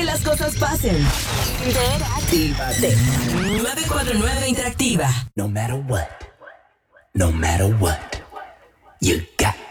que las cosas pasen. Interactívate. 949 Interactiva. No matter what, you